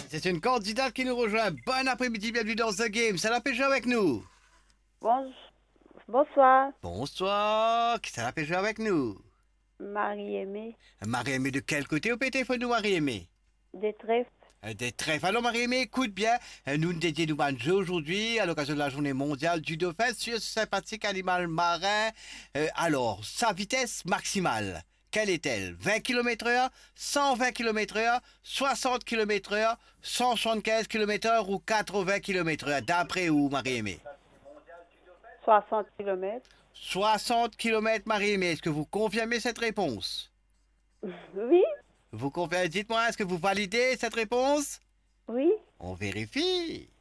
C'est une candidate qui nous rejoint. Bon après-midi, bienvenue dans The Game. Ça la jouer avec nous. Bonsoir, Bonsoir. Qui ça la jouer avec nous? Marie-Aimée, Marie-Aimée, de quel côté au téléphone nous, Marie-Aimée? des trèfles. Des trèfles. Alors, Marie-Aimée, écoute bien. Nous nous dédions nous jeu aujourd'hui à l'occasion de la journée mondiale du dauphin sur ce sympathique animal marin. Alors, sa vitesse maximale, quelle est-elle? 20 km/h, 120 km/h, 60 km/h, 175 km/h ou 80 km/h? D'après où, Marie-Aimée? 60 km. 60 km, Marie-Aimée. Est-ce que vous confirmez cette réponse? Oui, Vous confirmez? Dites-moi, est-ce que vous validez cette réponse? oui. On vérifie.